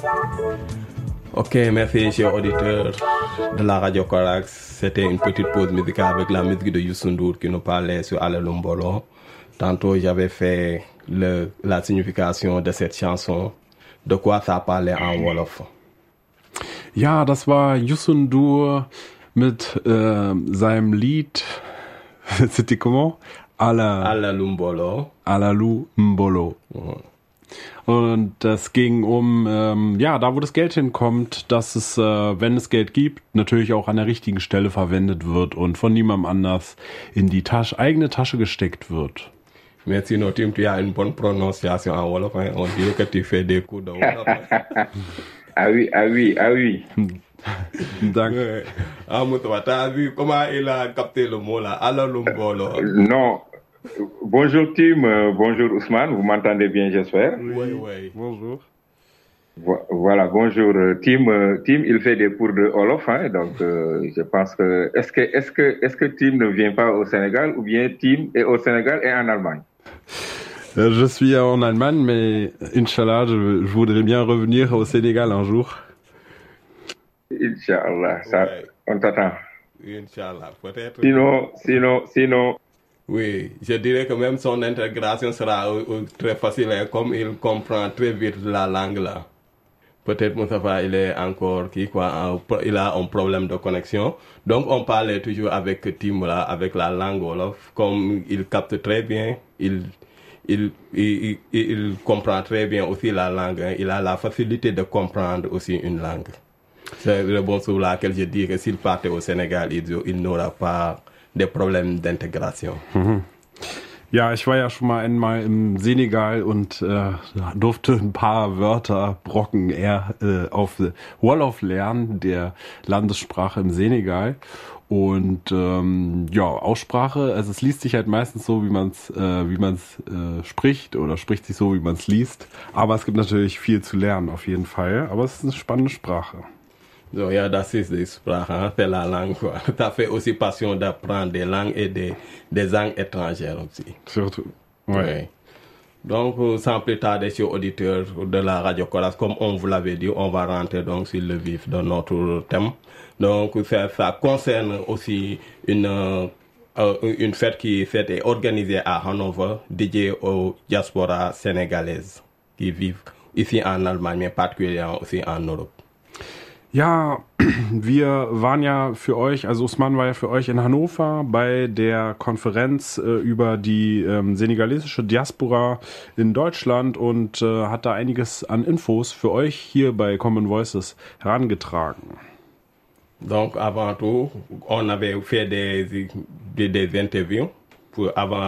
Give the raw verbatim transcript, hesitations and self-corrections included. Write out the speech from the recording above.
Ok, merci chers auditeurs de la Radio Corax. C'était une petite pause musicale avec la musique de Youssou N'Dour qui nous parlait sur Alalu Mbolo. Tantôt j'avais fait le, la signification de cette chanson. De quoi ça parlait en Wolof? Ja, das war Youssou N'Dour mit äh, seinem Lied C'était comment? Ala, Alalu Mbolo. Alalu Mbolo. Mhm. Und das ging um, ähm, ja, da wo das Geld hinkommt, dass es, äh, wenn es Geld gibt, natürlich auch an der richtigen Stelle verwendet wird und von niemandem anders in die Tasche, eigene Tasche gesteckt wird. Merci, no, Tim, tu as une bonne prononciation en Wolof. Hein? On dirait que tu fais des coups de Wolof. Ah oui, ah oui, ah oui. Danke. Ah, Moutouba, t'as vu comment il a capté le mot là? Alalu Mbolo. Non. Bonjour Tim, euh, bonjour Ousmane, vous m'entendez bien j'espère? Oui, oui. Bonjour. Vo- Voilà, bonjour euh, Tim. Euh, Tim, il fait des cours de Wolof, hein, donc euh, je pense que est-ce que est-ce que est-ce que Tim ne vient pas au Sénégal ou bien Tim est au Sénégal et en Allemagne? Euh, Je suis en Allemagne, mais Inch'Allah, je, je voudrais bien revenir au Sénégal un jour. Inch'Allah, ça, Ouais. on t'attend. Inch'Allah, peut-être. Sinon, sinon, sinon, Oui, je dirais que même son intégration sera euh, euh, très facile, hein, comme il comprend très vite la langue là. Peut-être Moustapha, il est encore qui quoi, un pro- il a un problème de connexion. Donc on parlait toujours avec Tim là, avec la langue Wolof, comme il capte très bien, il il, il, il, il comprend très bien aussi la langue, hein. Il a la facilité de comprendre aussi une langue. C'est le bon sur laquelle je dis que s'il partait au Sénégal, il, il n'aura pas de problèmes d'intégration. Ja, ich war ja schon mal einmal im Senegal und äh, durfte ein paar Wörter, Brocken eher äh, auf Wolof lernen, der Landessprache im Senegal. Und ähm, ja, Aussprache, also es liest sich halt meistens so, wie man es äh, wie man's, äh, spricht oder spricht sich so, wie man es liest. Aber es gibt natürlich viel zu lernen auf jeden Fall. Aber es ist eine spannende Sprache. Donc, il y a d'assises de sprache, hein, c'est la langue, quoi. Ça fait aussi passion d'apprendre des langues et des, des langues étrangères aussi. Surtout. Ouais. Oui. Donc, euh, sans plus tarder, chers auditeurs de la Radio Coras, comme on vous l'avait dit, on va rentrer donc sur le vif de notre thème. Donc, ça, ça concerne aussi une, euh, une fête qui s'était organisée à Hannover, dédiée aux diasporas sénégalaises qui vivent ici en Allemagne, mais particulièrement aussi en Europe. Ja, wir waren ja für euch, also Usman war ja für euch in Hannover bei der Konferenz äh, über die ähm, senegalesische Diaspora in Deutschland und äh, hat da einiges an Infos für euch hier bei Common Voices herangetragen. Donc, avant tout, on avait fait des, des, des interviews pour avant